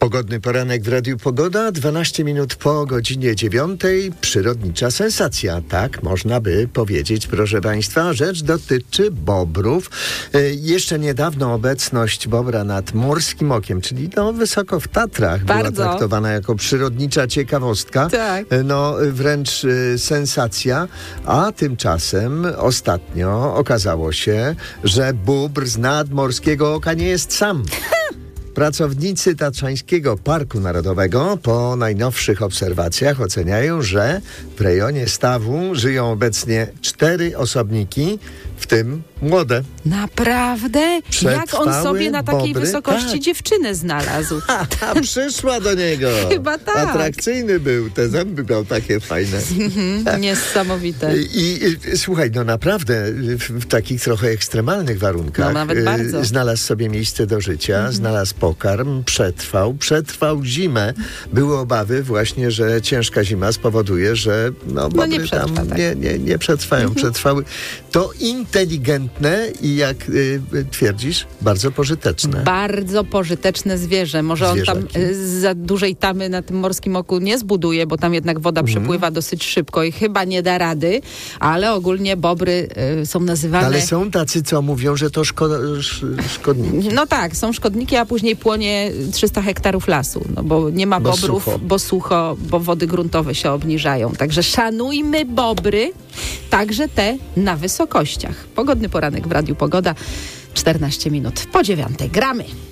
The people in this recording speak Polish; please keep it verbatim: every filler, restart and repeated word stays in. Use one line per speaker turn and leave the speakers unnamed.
Pogodny poranek w Radiu Pogoda, dwanaście minut po godzinie dziewiątej. Przyrodnicza sensacja, tak można by powiedzieć, proszę Państwa. Rzecz dotyczy bobrów. E, jeszcze niedawno obecność bobra nad Morskim Okiem, czyli no, wysoko w Tatrach,
Bardzo.
była traktowana jako przyrodnicza ciekawostka.
Tak.
E, no wręcz e, sensacja. A tymczasem ostatnio okazało się, że bóbr z nadmorskiego oka nie jest sam. Pracownicy Tatrzańskiego Parku Narodowego po najnowszych obserwacjach oceniają, że w rejonie stawu żyją obecnie cztery osobniki, w tym młode.
Naprawdę? Jak
Przetrwały
on sobie na takiej
bobry?
wysokości
Tak.
dziewczynę znalazł?
A, a przyszła do niego.
Chyba tak.
Atrakcyjny był, te zęby miał takie fajne.
Niesamowite.
I, i słuchaj, no naprawdę w, w takich trochę ekstremalnych warunkach
No, nawet
y,
bardzo.
znalazł sobie miejsce do życia, mhm. znalazł pokarm, przetrwał, przetrwał zimę. Były obawy właśnie, że ciężka zima spowoduje, że no, bobry
nie przetrwa,
tam
tak.
nie, nie, nie przetrwają.
Mhm.
Przetrwały. To inteligentne i jak y, twierdzisz, bardzo pożyteczne.
Bardzo pożyteczne zwierzę. Może on tam
Zwierzaki.
y, za dużej tamy na tym Morskim Oku nie zbuduje, bo tam jednak woda
Mhm.
przepływa dosyć szybko i chyba nie da rady, ale ogólnie bobry y, są nazywane...
Ale są tacy, co mówią, że to szko- sz- szkodniki.
No tak, są szkodniki, a później płonie trzysta hektarów lasu, no bo nie ma
Bo
bobrów,
sucho.
bo sucho, bo wody gruntowe się obniżają. Także szanujmy bobry, także te na wysokościach. Pogodny poranek w Radiu Pogoda, czternaście minut po dziewiątej. Gramy.